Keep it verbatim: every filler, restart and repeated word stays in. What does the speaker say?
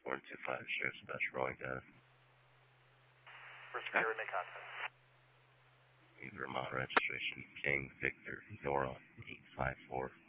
four two five, Sheriff Special, rolling data. First Gary, make contact. Vermont registration, King Victor Zora eight five four.